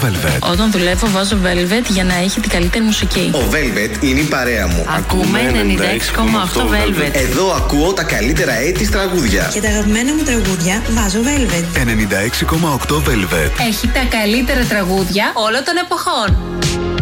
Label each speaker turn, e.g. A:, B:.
A: Velvet.
B: Όταν δουλεύω βάζω Velvet για να έχει την καλύτερη μουσική.
C: Ο Velvet είναι η παρέα μου.
B: Ακούμε 96,8 Velvet.
C: Εδώ ακούω τα καλύτερα AIDS τραγούδια.
D: Και τα αγαπημένα μου τραγούδια βάζω Velvet.
A: 96,8 Velvet.
B: Έχει τα καλύτερα τραγούδια όλων των εποχών.